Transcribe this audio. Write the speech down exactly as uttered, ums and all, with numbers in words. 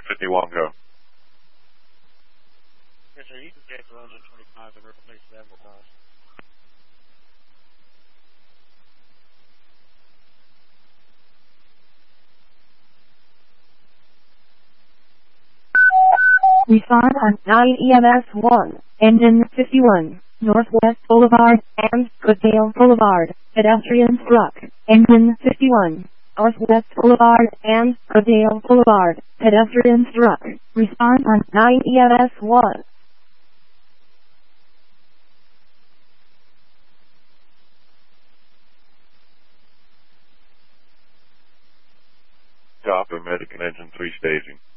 fifty-one, go. Yes, sir. You can get to engine twenty-five to replace the Emerald Balls. Respond on nine E M S one, engine fifty-one, Northwest Boulevard and Goodale Boulevard, pedestrian struck, engine fifty-one, Northwest Boulevard and Goodale Boulevard, pedestrian struck. Respond on nine E M S one. Top American engine three staging.